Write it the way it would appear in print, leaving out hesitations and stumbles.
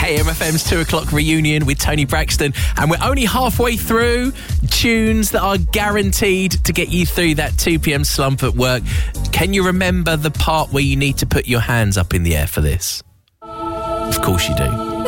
AMFM's 2 o'clock reunion with Tony Braxton, and we're only halfway through tunes that are guaranteed to get you through that 2 p.m. slump at work. Can you remember the part where you need to put your hands up in the air for this? Of course you do.